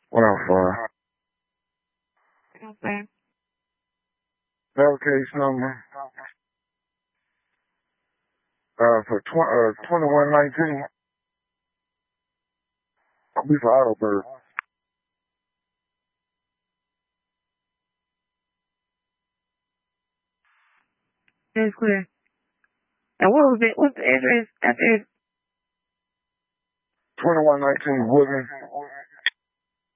What else, for? Okay. That case number for 2119. We for Autobird. That's clear. And what was it? What's the address after 2119 Woodland.